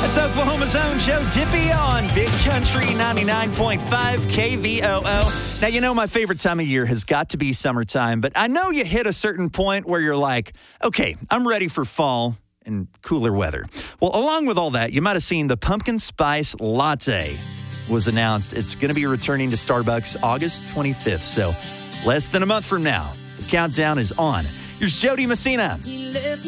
It's Oklahoma's own Joe Diffie on Big Country 99.5 KVOO. Now, you know my favorite time of year has got to be summertime, but I know you hit a certain point where you're like, okay, I'm ready for fall and cooler weather. Well, along with all that, you might have seen the pumpkin spice latte was announced. It's going to be returning to Starbucks August 25th, so less than a month from now. The countdown is on. Here's Jody Messina.